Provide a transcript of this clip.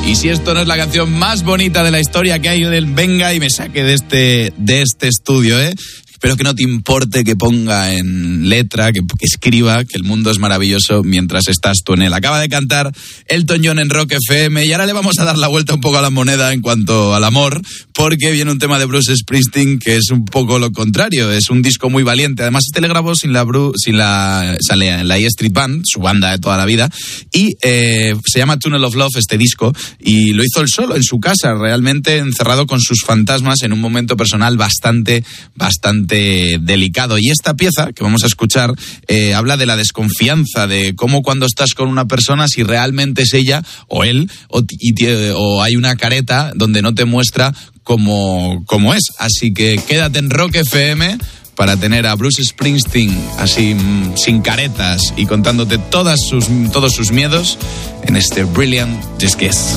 Y si esto no es la canción más bonita de la historia que hay del Venga y me saque de este estudio, Espero que no te importe que ponga en letra, que escriba que el mundo es maravilloso mientras estás tú en él. Acaba de cantar Elton John en Rock FM y ahora le vamos a dar la vuelta un poco a la moneda en cuanto al amor, porque viene un tema de Bruce Springsteen que es un poco lo contrario. Es un disco muy valiente. Además, este le grabó sin la E Street Band, su banda de toda la vida, y se llama Tunnel of Love este disco, y lo hizo él solo en su casa, realmente encerrado con sus fantasmas en un momento personal bastante delicado. Y esta pieza que vamos a escuchar habla de la desconfianza, de cómo cuando estás con una persona, si realmente es ella o él, o hay una careta donde no te muestra cómo es. Así que quédate en Rock FM para tener a Bruce Springsteen así sin caretas y contándote todos sus miedos en este Brilliant Just Kiss.